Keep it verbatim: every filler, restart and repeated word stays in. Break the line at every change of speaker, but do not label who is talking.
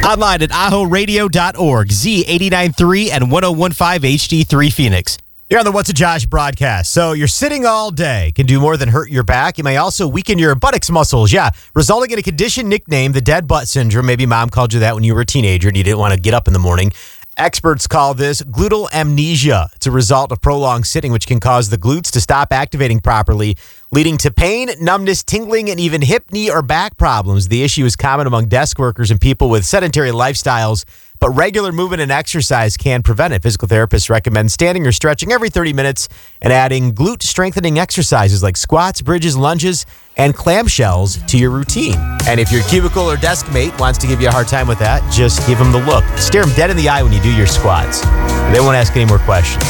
Online at aho radio dot org, Z eight nine three and one oh one five H D three Phoenix. You're on the What's a Josh broadcast. So you're sitting all day can do more than hurt your back. It may also weaken your buttocks muscles. Yeah, resulting in a condition nicknamed the dead butt syndrome. Maybe mom called you that when you were a teenager and you didn't want to get up in the morning. Experts call this gluteal amnesia. It's a result of prolonged sitting, which can cause the glutes to stop activating properly, leading to pain, numbness, tingling, and even hip, knee, or back problems. The issue is common among desk workers and people with sedentary lifestyles, but regular movement and exercise can prevent it. Physical therapists recommend standing or stretching every thirty minutes and adding glute strengthening exercises like squats, bridges, lunges, and clamshells to your routine. And if your cubicle or desk mate wants to give you a hard time with that, just give them the look. Stare them dead in the eye when you do your squats. They won't ask any more questions.